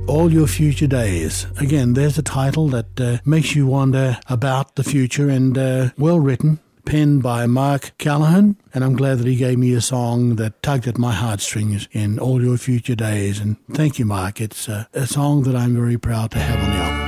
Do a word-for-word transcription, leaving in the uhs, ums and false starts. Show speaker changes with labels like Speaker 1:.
Speaker 1: All Your Future Days. Again, there's a title that uh, makes you wonder about the future, and uh, well written, penned by Mark Callahan, and I'm glad that he gave me a song that tugged at my heartstrings in All Your Future Days. And thank you, Mark. It's uh, a song that I'm very proud to have on the album.